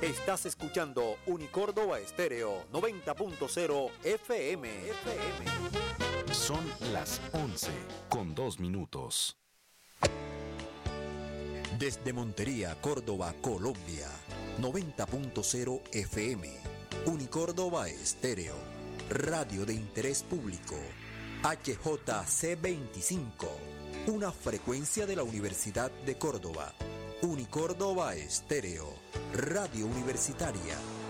Estás escuchando Unicórdoba Estéreo 90.0 FM. Son las 11:02. Desde Montería, Córdoba, Colombia, 90.0 FM. Unicórdoba Estéreo, radio de interés público. HJC25, una frecuencia de la Universidad de Córdoba. Unicórdoba Estéreo, radio universitaria.